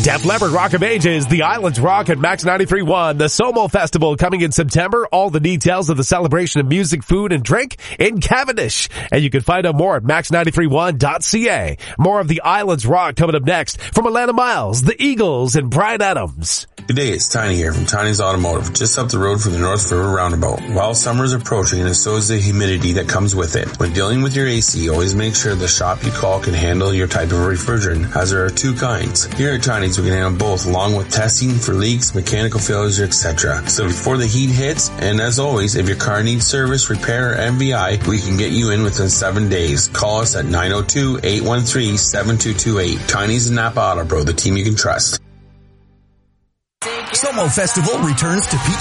Def Leppard Rock of Ages, the Islands Rock at Max 93.1, the Somo Festival coming in September. All the details of the celebration of music, food, and drink in Cavendish. And you can find out more at max931.ca. More of the Islands Rock coming up next from Atlanta Miles, the Eagles, and Brian Adams. Good day, it's Tiny here from Tiny's Automotive, just up the road from the North River Roundabout. While summer is approaching, and so is the humidity that comes with it. When dealing with your AC, always make sure the shop you call can handle your type of refrigerant, as there are two kinds. Here at Tiny's, we can handle both, along with testing for leaks, mechanical failures, etc. So before the heat hits, and as always, if your car needs service, repair, or MVI, we can get you in within 7 days. Call us at 902-813-7228. Tiny's and Napa Auto Pro, the team you can trust. Somo Festival returns to